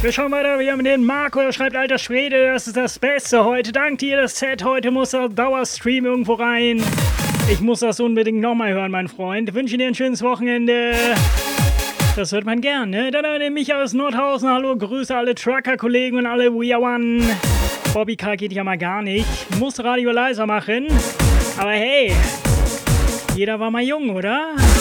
Wir schauen weiter, wir haben den Marco, der schreibt, alter Schwede, das ist das Beste heute. Dank dir, das Set, heute muss der Dauerstream irgendwo rein. Ich muss das unbedingt nochmal hören, mein Freund. Wünsche dir ein schönes Wochenende. Das hört man gern, ne? Dann der Micha aus Nordhausen, hallo, Grüße alle Trucker-Kollegen und alle We Are One. Bobby Car geht ja mal gar nicht. Muss Radio leiser machen. Aber hey, jeder war mal jung, oder?